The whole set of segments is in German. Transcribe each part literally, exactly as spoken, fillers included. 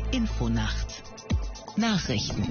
D Infonacht Nachrichten.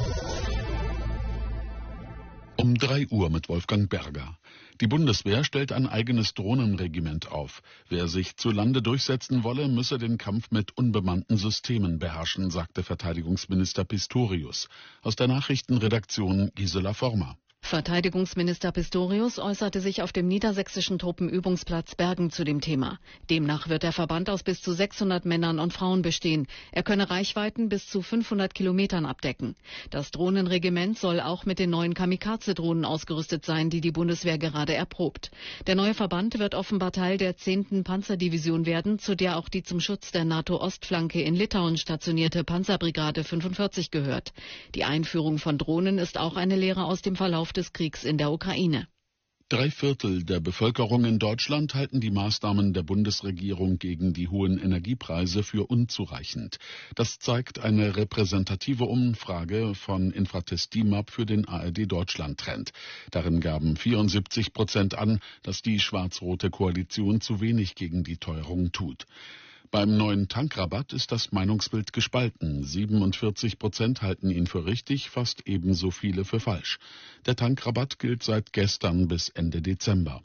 Um drei Uhr mit Wolfgang Berger. Die Bundeswehr stellt ein eigenes Drohnenregiment auf. Wer sich zu Lande durchsetzen wolle, müsse den Kampf mit unbemannten Systemen beherrschen, sagte Verteidigungsminister Pistorius. Aus der Nachrichtenredaktion Gisela Former. Verteidigungsminister Pistorius äußerte sich auf dem niedersächsischen Truppenübungsplatz Bergen zu dem Thema. Demnach wird der Verband aus bis zu sechshundert Männern und Frauen bestehen. Er könne Reichweiten bis zu fünfhundert Kilometern abdecken. Das Drohnenregiment soll auch mit den neuen Kamikaze-Drohnen ausgerüstet sein, die die Bundeswehr gerade erprobt. Der neue Verband wird offenbar Teil der zehnten Panzerdivision werden, zu der auch die zum Schutz der NATO-Ostflanke in Litauen stationierte Panzerbrigade fünfundvierzig gehört. Die Einführung von Drohnen ist auch eine Lehre aus dem Verlauf des Kriegs in der Ukraine. Drei Viertel der Bevölkerung in Deutschland halten die Maßnahmen der Bundesregierung gegen die hohen Energiepreise für unzureichend. Das zeigt eine repräsentative Umfrage von Infratest D I M A P für den A R D Deutschland Trend. Darin gaben vierundsiebzig Prozent an, dass die schwarz-rote Koalition zu wenig gegen die Teuerung tut. Beim neuen Tankrabatt ist das Meinungsbild gespalten. siebenundvierzig Prozent halten ihn für richtig, fast ebenso viele für falsch. Der Tankrabatt gilt seit gestern bis Ende Dezember.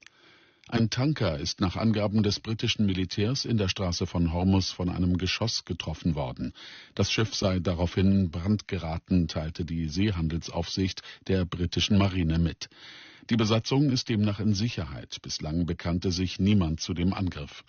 Ein Tanker ist nach Angaben des britischen Militärs in der Straße von Hormuz von einem Geschoss getroffen worden. Das Schiff sei daraufhin in Brand geraten, teilte die Seehandelsaufsicht der britischen Marine mit. Die Besatzung ist demnach in Sicherheit. Bislang bekannte sich niemand zu dem Angriff.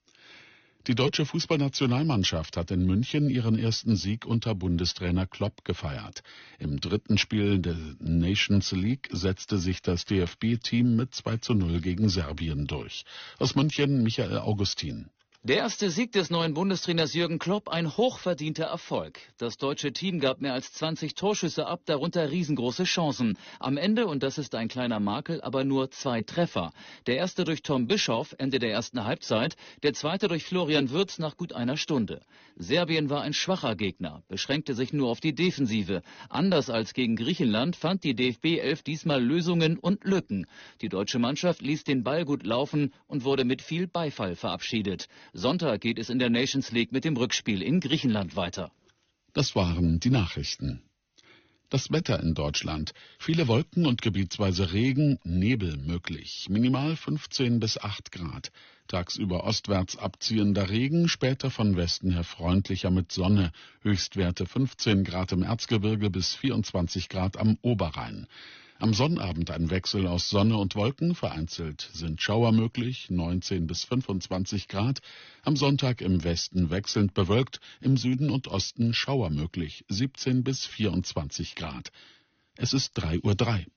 Die deutsche Fußballnationalmannschaft hat in München ihren ersten Sieg unter Bundestrainer Klopp gefeiert. Im dritten Spiel der Nations League setzte sich das D F B-Team mit zwei zu null gegen Serbien durch. Aus München Michael Augustin. Der erste Sieg des neuen Bundestrainers Jürgen Klopp, ein hochverdienter Erfolg. Das deutsche Team gab mehr als zwanzig Torschüsse ab, darunter riesengroße Chancen. Am Ende, und das ist ein kleiner Makel, aber nur zwei Treffer. Der erste durch Tom Bischoff, Ende der ersten Halbzeit, der zweite durch Florian Wirtz nach gut einer Stunde. Serbien war ein schwacher Gegner, beschränkte sich nur auf die Defensive. Anders als gegen Griechenland fand die D F B elf diesmal Lösungen und Lücken. Die deutsche Mannschaft ließ den Ball gut laufen und wurde mit viel Beifall verabschiedet. Sonntag geht es in der Nations League mit dem Rückspiel in Griechenland weiter. Das waren die Nachrichten. Das Wetter in Deutschland. Viele Wolken und gebietsweise Regen, Nebel möglich. Minimal fünfzehn bis acht Grad. Tagsüber ostwärts abziehender Regen, später von Westen her freundlicher mit Sonne. Höchstwerte fünfzehn Grad im Erzgebirge bis vierundzwanzig Grad am Oberrhein. Am Sonnabend ein Wechsel aus Sonne und Wolken, vereinzelt sind Schauer möglich, neunzehn bis fünfundzwanzig Grad. Am Sonntag im Westen wechselnd bewölkt, im Süden und Osten Schauer möglich, siebzehn bis vierundzwanzig Grad. Es ist drei Uhr drei.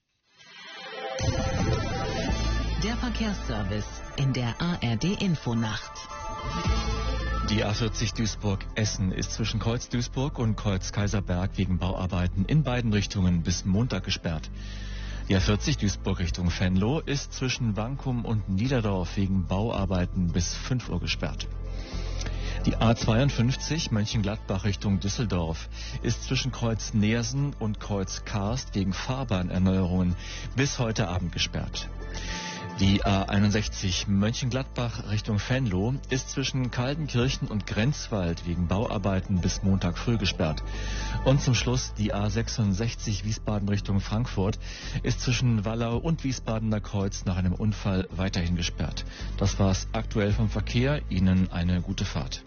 Der Verkehrsservice in der A R D Infonacht. Die A vierzig Duisburg-Essen ist zwischen Kreuz Duisburg und Kreuz Kaiserberg wegen Bauarbeiten in beiden Richtungen bis Montag gesperrt. Die A vierzig Duisburg Richtung Venlo ist zwischen Wankum und Niederdorf wegen Bauarbeiten bis fünf Uhr gesperrt. Die A zweiundfünfzig Mönchengladbach Richtung Düsseldorf ist zwischen Kreuz Neersen und Kreuz Karst wegen Fahrbahnerneuerungen bis heute Abend gesperrt. Die A einundsechzig Mönchengladbach Richtung Venlo ist zwischen Kaldenkirchen und Grenzwald wegen Bauarbeiten bis Montag früh gesperrt. Und zum Schluss die A sechsundsechzig Wiesbaden Richtung Frankfurt ist zwischen Wallau und Wiesbadener Kreuz nach einem Unfall weiterhin gesperrt. Das war's aktuell vom Verkehr. Ihnen eine gute Fahrt.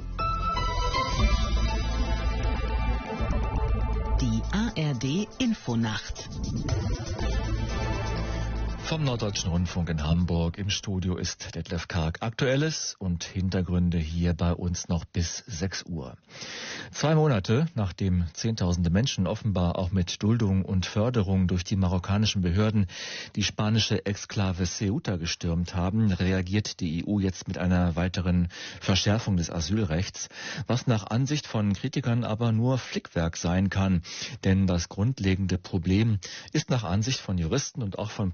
Die A R D Infonacht. Vom Norddeutschen Rundfunk in Hamburg im Studio ist Detlef Karg. Aktuelles und Hintergründe hier bei uns noch bis sechs Uhr. Zwei Monate nachdem Zehntausende Menschen offenbar auch mit Duldung und Förderung durch die marokkanischen Behörden die spanische Exklave Ceuta gestürmt haben, reagiert die E U jetzt mit einer weiteren Verschärfung des Asylrechts, was nach Ansicht von Kritikern aber nur Flickwerk sein kann. Denn das grundlegende Problem ist nach Ansicht von Juristen und auch von Politikern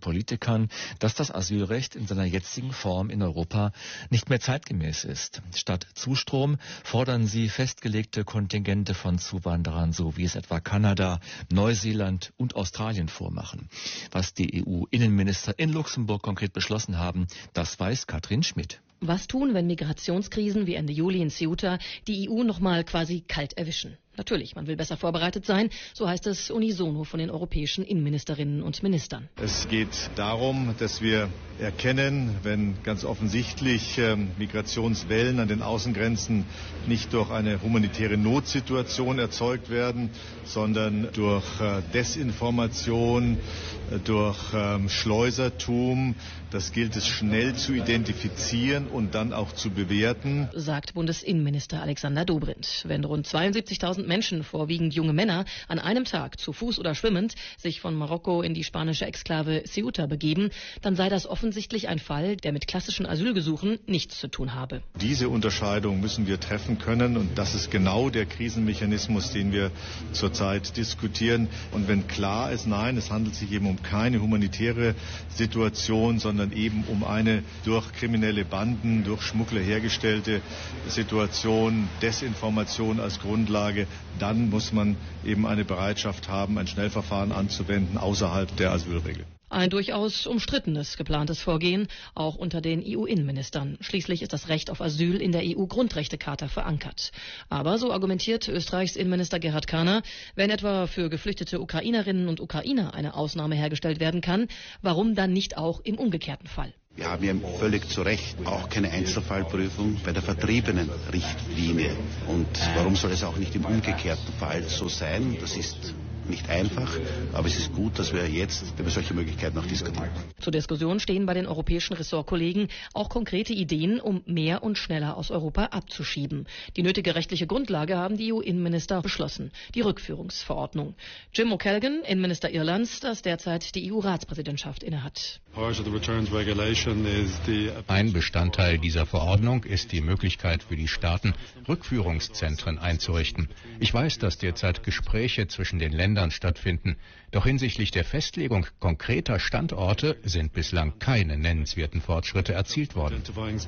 kann, dass das Asylrecht in seiner jetzigen Form in Europa nicht mehr zeitgemäß ist. Statt Zustrom fordern sie festgelegte Kontingente von Zuwanderern, so wie es etwa Kanada, Neuseeland und Australien vormachen. Was die E U-Innenminister in Luxemburg konkret beschlossen haben, das weiß Katrin Schmidt. Was tun, wenn Migrationskrisen wie Ende Juli in Ceuta die E U nochmal quasi kalt erwischen? Natürlich, man will besser vorbereitet sein, so heißt es unisono von den europäischen Innenministerinnen und Ministern. Es geht darum, dass wir erkennen, wenn ganz offensichtlich äh, Migrationswellen an den Außengrenzen nicht durch eine humanitäre Notsituation erzeugt werden, sondern durch äh, Desinformation, äh, durch äh, Schleusertum. Das gilt es schnell zu identifizieren und dann auch zu bewerten, sagt Bundesinnenminister Alexander Dobrindt. Wenn rund zweiundsiebzigtausend Menschen, vorwiegend junge Männer, an einem Tag zu Fuß oder schwimmend sich von Marokko in die spanische Exklave Ceuta begeben, dann sei das offensichtlich ein Fall, der mit klassischen Asylgesuchen nichts zu tun habe. Diese Unterscheidung müssen wir treffen können und das ist genau der Krisenmechanismus, den wir zurzeit diskutieren. Und wenn klar ist, nein, es handelt sich eben um keine humanitäre Situation, sondern eben um eine durch kriminelle Banden, durch Schmuggler hergestellte Situation, Desinformation als Grundlage, dann muss man eben eine Bereitschaft haben, ein Schnellverfahren anzuwenden außerhalb der Asylregel. Ein durchaus umstrittenes geplantes Vorgehen, auch unter den E U-Innenministern. Schließlich ist das Recht auf Asyl in der E U-Grundrechtecharta verankert. Aber, so argumentiert Österreichs Innenminister Gerhard Kahner, wenn etwa für geflüchtete Ukrainerinnen und Ukrainer eine Ausnahme hergestellt werden kann, warum dann nicht auch im umgekehrten Fall? Wir haben ja völlig zu Recht auch keine Einzelfallprüfung bei der Vertriebenen-Richtlinie. Und warum soll es auch nicht im umgekehrten Fall so sein? Das ist nicht einfach, aber es ist gut, dass wir jetzt über solche Möglichkeiten auch diskutieren. Zur Diskussion stehen bei den europäischen Ressortkollegen auch konkrete Ideen, um mehr und schneller aus Europa abzuschieben. Die nötige rechtliche Grundlage haben die E U-Innenminister beschlossen, die Rückführungsverordnung. Jim O'Callaghan, Innenminister Irlands, das derzeit die E U-Ratspräsidentschaft innehat. Ein Bestandteil dieser Verordnung ist die Möglichkeit für die Staaten, Rückführungszentren einzurichten. Ich weiß, dass derzeit Gespräche zwischen den Ländern stattfinden. Doch hinsichtlich der Festlegung konkreter Standorte sind bislang keine nennenswerten Fortschritte erzielt worden.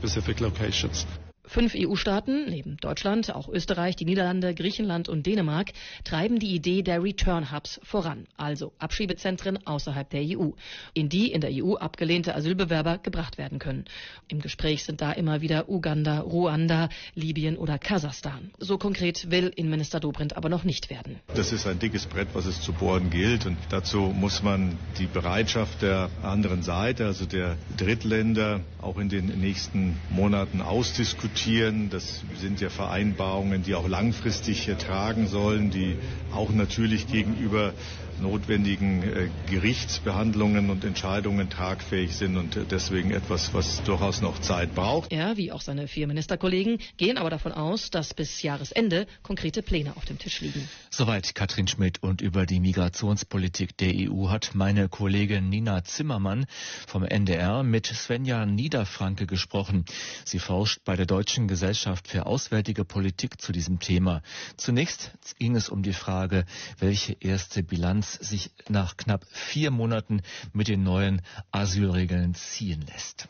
Fünf E U-Staaten, neben Deutschland, auch Österreich, die Niederlande, Griechenland und Dänemark, treiben die Idee der Return Hubs voran, also Abschiebezentren außerhalb der E U, in die in der E U abgelehnte Asylbewerber gebracht werden können. Im Gespräch sind da immer wieder Uganda, Ruanda, Libyen oder Kasachstan. So konkret will Innenminister Dobrindt aber noch nicht werden. Das ist ein dickes Brett, was es zu bohren gilt und dazu muss man die Bereitschaft der anderen Seite, also der Drittländer, auch in den nächsten Monaten ausdiskutieren. Das sind ja Vereinbarungen, die auch langfristig tragen sollen, die auch natürlich gegenüber notwendigen äh, Gerichtsbehandlungen und Entscheidungen tragfähig sind und äh, deswegen etwas, was durchaus noch Zeit braucht. Er, wie auch seine vier Ministerkollegen, gehen aber davon aus, dass bis Jahresende konkrete Pläne auf dem Tisch liegen. Soweit Katrin Schmidt, und über die Migrationspolitik der E U hat meine Kollegin Nina Zimmermann vom N D R mit Svenja Niederfranke gesprochen. Sie forscht bei der Deutschen Gesellschaft für Auswärtige Politik zu diesem Thema. Zunächst ging es um die Frage, welche erste Bilanz sich nach knapp vier Monaten mit den neuen Asylregeln ziehen lässt.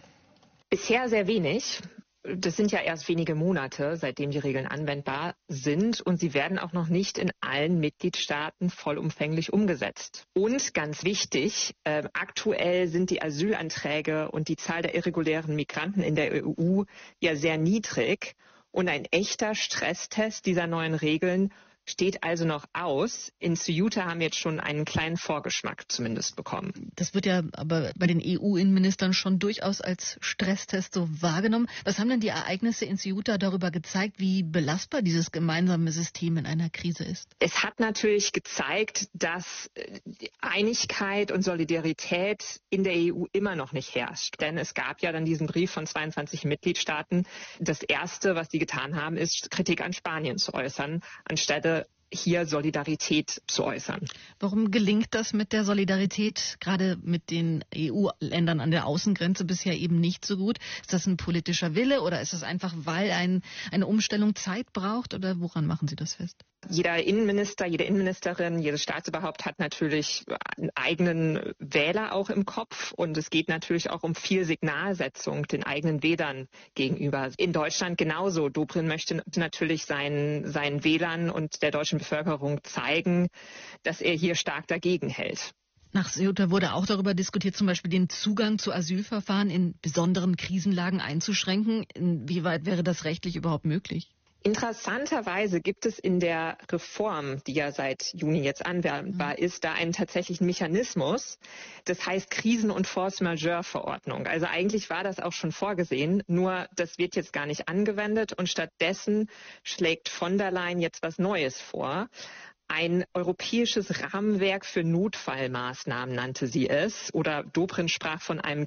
Bisher sehr wenig. Das sind ja erst wenige Monate, seitdem die Regeln anwendbar sind, und sie werden auch noch nicht in allen Mitgliedstaaten vollumfänglich umgesetzt. Und ganz wichtig, äh, aktuell sind die Asylanträge und die Zahl der irregulären Migranten in der E U ja sehr niedrig, und ein echter Stresstest dieser neuen Regeln steht also noch aus. In Ceuta haben wir jetzt schon einen kleinen Vorgeschmack zumindest bekommen. Das wird ja aber bei den E U-Innenministern schon durchaus als Stresstest so wahrgenommen. Was haben denn die Ereignisse in Ceuta darüber gezeigt, wie belastbar dieses gemeinsame System in einer Krise ist? Es hat natürlich gezeigt, dass Einigkeit und Solidarität in der E U immer noch nicht herrscht. Denn es gab ja dann diesen Brief von zweiundzwanzig Mitgliedstaaten. Das Erste, was die getan haben, ist, Kritik an Spanien zu äußern, anstelle hier Solidarität zu äußern. Warum gelingt das mit der Solidarität gerade mit den E U-Ländern an der Außengrenze bisher eben nicht so gut? Ist das ein politischer Wille oder ist es einfach, weil ein, eine Umstellung Zeit braucht oder woran machen Sie das fest? Jeder Innenminister, jede Innenministerin, jedes Staatsoberhaupt hat natürlich einen eigenen Wähler auch im Kopf und es geht natürlich auch um viel Signalsetzung den eigenen Wählern gegenüber. In Deutschland genauso. Dobrindt möchte natürlich seinen, seinen Wählern und der deutschen Bevölkerung zeigen, dass er hier stark dagegen hält. Nach Ceuta wurde auch darüber diskutiert, zum Beispiel den Zugang zu Asylverfahren in besonderen Krisenlagen einzuschränken. Inwieweit wäre das rechtlich überhaupt möglich? Interessanterweise gibt es in der Reform, die ja seit Juni jetzt anwendbar ist, da einen tatsächlichen Mechanismus. Das heißt Krisen- und Force-Majeure-Verordnung. Also eigentlich war das auch schon vorgesehen, nur das wird jetzt gar nicht angewendet und stattdessen schlägt von der Leyen jetzt was Neues vor. Ein europäisches Rahmenwerk für Notfallmaßnahmen nannte sie es, oder Dobrindt sprach von einem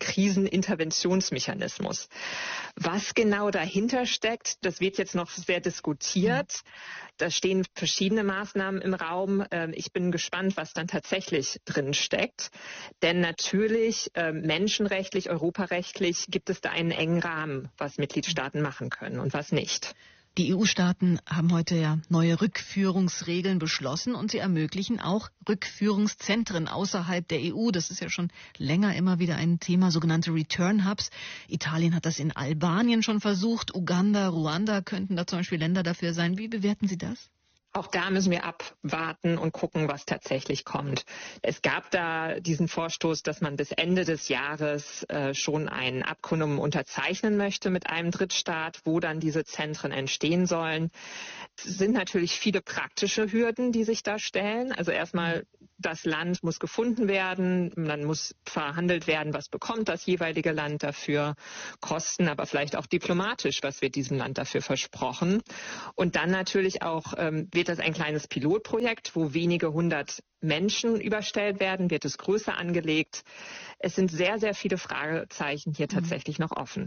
Kriseninterventionsmechanismus. Was genau dahinter steckt, das wird jetzt noch sehr diskutiert. Da stehen verschiedene Maßnahmen im Raum. Ich bin gespannt, was dann tatsächlich drin steckt. Denn natürlich menschenrechtlich, europarechtlich gibt es da einen engen Rahmen, was Mitgliedstaaten machen können und was nicht. Die E U-Staaten haben heute ja neue Rückführungsregeln beschlossen und sie ermöglichen auch Rückführungszentren außerhalb der E U. Das ist ja schon länger immer wieder ein Thema, sogenannte Return Hubs. Italien hat das in Albanien schon versucht. Uganda, Ruanda könnten da zum Beispiel Länder dafür sein. Wie bewerten Sie das? Auch da müssen wir abwarten und gucken, was tatsächlich kommt. Es gab da diesen Vorstoß, dass man bis Ende des Jahres äh, schon ein Abkommen unterzeichnen möchte mit einem Drittstaat, wo dann diese Zentren entstehen sollen. Es sind natürlich viele praktische Hürden, die sich da stellen. Also erstmal, das Land muss gefunden werden, dann muss verhandelt werden, was bekommt das jeweilige Land dafür, Kosten, aber vielleicht auch diplomatisch, was wird diesem Land dafür versprochen. Und dann natürlich auch ähm, wird das ein kleines Pilotprojekt, wo wenige hundert Menschen überstellt werden, wird es größer angelegt. Es sind sehr, sehr viele Fragezeichen hier tatsächlich noch offen.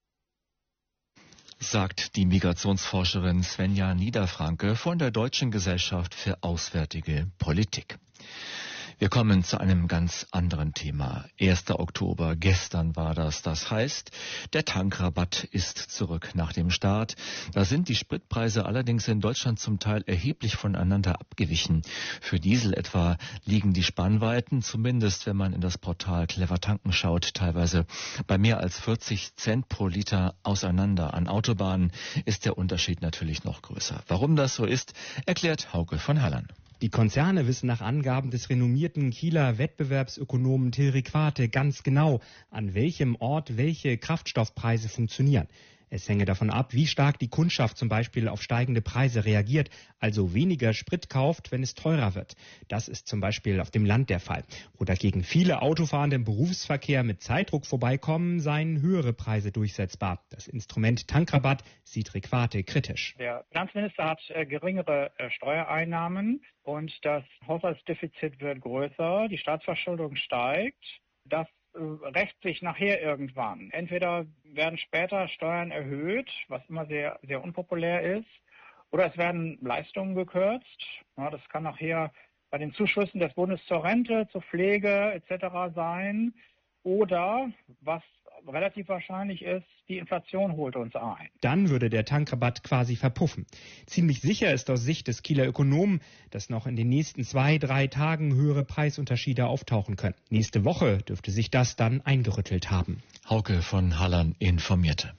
Sagt die Migrationsforscherin Svenja Niederfranke von der Deutschen Gesellschaft für Auswärtige Politik. Wir kommen zu einem ganz anderen Thema. erster Oktober, gestern war das. Das heißt, der Tankrabatt ist zurück nach dem Start. Da sind die Spritpreise allerdings in Deutschland zum Teil erheblich voneinander abgewichen. Für Diesel etwa liegen die Spannweiten, zumindest wenn man in das Portal Clever Tanken schaut, teilweise bei mehr als vierzig Cent pro Liter auseinander. An Autobahnen ist der Unterschied natürlich noch größer. Warum das so ist, erklärt Hauke von Hallern. Die Konzerne wissen nach Angaben des renommierten Kieler Wettbewerbsökonomen Till Riquate ganz genau, an welchem Ort welche Kraftstoffpreise funktionieren. Es hänge davon ab, wie stark die Kundschaft zum Beispiel auf steigende Preise reagiert, also weniger Sprit kauft, wenn es teurer wird. Das ist zum Beispiel auf dem Land der Fall. Wo dagegen viele Autofahrende im Berufsverkehr mit Zeitdruck vorbeikommen, seien höhere Preise durchsetzbar. Das Instrument Tankrabatt sieht Riquate kritisch. Der Finanzminister hat äh, geringere äh, Steuereinnahmen und das Haushaltsdefizit wird größer, die Staatsverschuldung steigt. Das rächt sich nachher irgendwann. Entweder werden später Steuern erhöht, was immer sehr, sehr unpopulär ist, oder es werden Leistungen gekürzt. Ja, das kann nachher bei den Zuschüssen des Bundes zur Rente, zur Pflege et cetera sein. Oder, was relativ wahrscheinlich ist, die Inflation holt uns ein. Dann würde der Tankrabatt quasi verpuffen. Ziemlich sicher ist aus Sicht des Kieler Ökonomen, dass noch in den nächsten zwei, drei Tagen höhere Preisunterschiede auftauchen können. Nächste Woche dürfte sich das dann eingerüttelt haben. Hauke von Hallern informierte.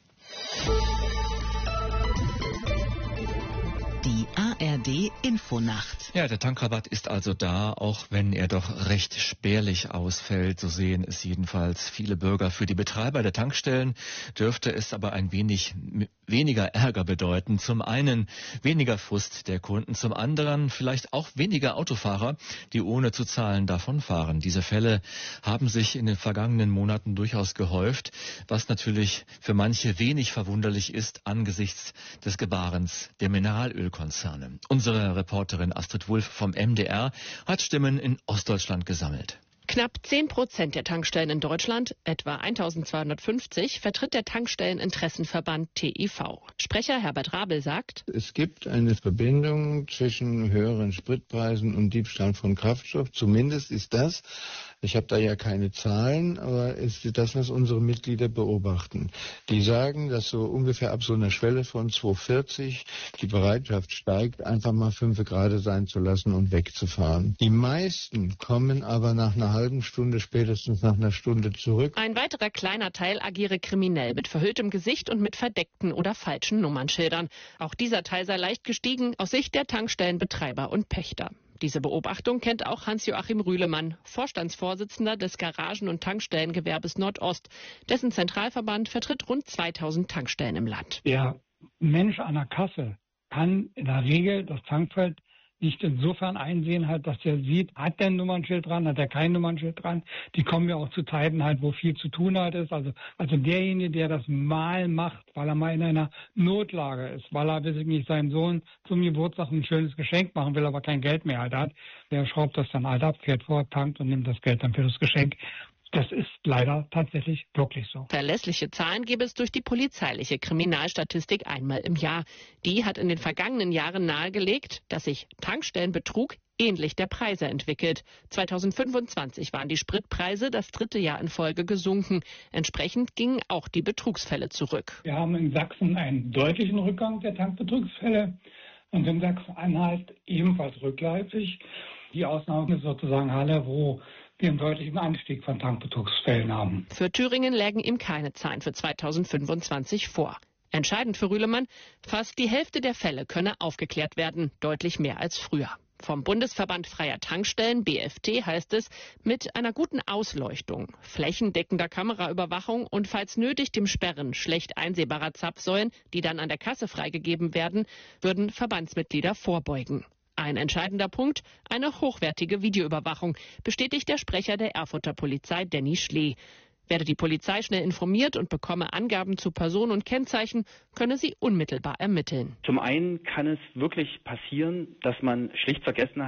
Die A R D Infonacht. Ja, der Tankrabatt ist also da, auch wenn er doch recht spärlich ausfällt. So sehen es jedenfalls viele Bürger. Für die Betreiber der Tankstellen dürfte es aber ein wenig weniger Ärger bedeuten. Zum einen weniger Frust der Kunden, zum anderen vielleicht auch weniger Autofahrer, die ohne zu zahlen davonfahren. Diese Fälle haben sich in den vergangenen Monaten durchaus gehäuft, was natürlich für manche wenig verwunderlich ist angesichts des Gebarens der Mineralölkonzerne. Unsere Reporterin Astrid Wulff vom M D R hat Stimmen in Ostdeutschland gesammelt. Knapp zehn Prozent der Tankstellen in Deutschland, etwa eintausendzweihundertfünfzig, vertritt der Tankstelleninteressenverband T I V. Sprecher Herbert Rabel sagt: Es gibt eine Verbindung zwischen höheren Spritpreisen und Diebstahl von Kraftstoff. Zumindest ist das, ich habe da ja keine Zahlen, aber es ist das, was unsere Mitglieder beobachten. Die sagen, dass so ungefähr ab so einer Schwelle von zwei vierzig die Bereitschaft steigt, einfach mal fünf Grad sein zu lassen und wegzufahren. Die meisten kommen aber nach einer halben Stunde, spätestens nach einer Stunde zurück. Ein weiterer kleiner Teil agiere kriminell mit verhülltem Gesicht und mit verdeckten oder falschen Nummernschildern. Auch dieser Teil sei leicht gestiegen aus Sicht der Tankstellenbetreiber und Pächter. Diese Beobachtung kennt auch Hans-Joachim Rühlemann, Vorstandsvorsitzender des Garagen- und Tankstellengewerbes Nordost. Dessen Zentralverband vertritt rund zweitausend Tankstellen im Land. Der Mensch an der Kasse kann in der Regel das Tankfeld nicht insofern einsehen, halt, dass er sieht, hat der ein Nummernschild dran, hat er kein Nummernschild dran. Die kommen ja auch zu Zeiten halt, wo viel zu tun halt ist. Also, also derjenige, der das mal macht, weil er mal in einer Notlage ist, weil er, weiß ich nicht, seinem Sohn zum Geburtstag ein schönes Geschenk machen will, aber kein Geld mehr halt hat, der schraubt das dann halt ab, fährt vor, tankt und nimmt das Geld dann für das Geschenk. Das ist leider tatsächlich wirklich so. Verlässliche Zahlen gäbe es durch die polizeiliche Kriminalstatistik einmal im Jahr. Die hat in den vergangenen Jahren nahegelegt, dass sich Tankstellenbetrug ähnlich der Preise entwickelt. zweitausendfünfundzwanzig waren die Spritpreise das dritte Jahr in Folge gesunken. Entsprechend gingen auch die Betrugsfälle zurück. Wir haben in Sachsen einen deutlichen Rückgang der Tankbetrugsfälle und in Sachsen-Anhalt ebenfalls rückläufig. Die Ausnahme ist sozusagen Halle, wo wir einen deutlichen Anstieg von Tankbetrugsfällen haben. Für Thüringen lägen ihm keine Zahlen für zweitausendfünfundzwanzig vor. Entscheidend für Rühlemann, fast die Hälfte der Fälle könne aufgeklärt werden, deutlich mehr als früher. Vom Bundesverband Freier Tankstellen, B F T, heißt es, mit einer guten Ausleuchtung, flächendeckender Kameraüberwachung und falls nötig dem Sperren schlecht einsehbarer Zapfsäulen, die dann an der Kasse freigegeben werden, würden Verbandsmitglieder vorbeugen. Ein entscheidender Punkt, eine hochwertige Videoüberwachung, bestätigt der Sprecher der Erfurter Polizei, Denny Schlee. Werde die Polizei schnell informiert und bekomme Angaben zu Person und Kennzeichen, könne sie unmittelbar ermitteln. Zum einen kann es wirklich passieren, dass man schlicht vergessen hat,